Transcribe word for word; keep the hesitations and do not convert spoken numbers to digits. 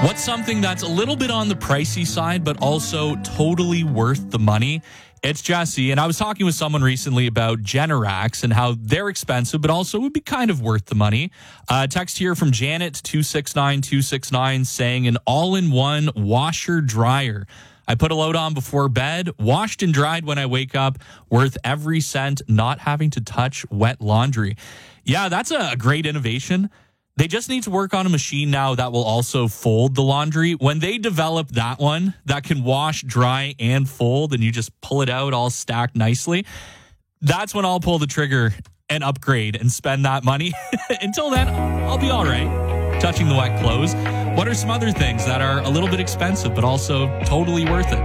What's something that's a little bit on the pricey side, but also totally worth the money? It's Jesse, and I was talking with someone recently about Generacs and how they're expensive, but also would be kind of worth the money. Uh, text here from Janet, two six nine two six nine, saying an all-in-one washer-dryer. I put a load on before bed, washed and dried when I wake up, worth every cent, not having to touch wet laundry. Yeah, that's a great innovation. They just need to work on a machine now that will also fold the laundry. When they develop that one that can wash, dry, and fold, and you just pull it out all stacked nicely, that's when I'll pull the trigger and upgrade and spend that money. Until then, I'll be all right touching the wet clothes. What are some other things that are a little bit expensive but also totally worth it?